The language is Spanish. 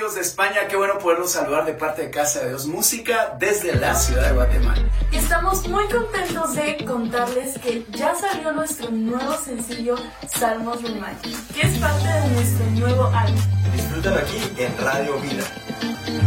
amigos de España? Qué bueno poderlos saludar de parte de Casa de Dios Música desde la ciudad de Guatemala. Y estamos muy contentos de contarles que ya salió nuestro nuevo sencillo Salmos de Mayo, que es parte de nuestro nuevo álbum. Disfrútalo aquí en Radio Vida.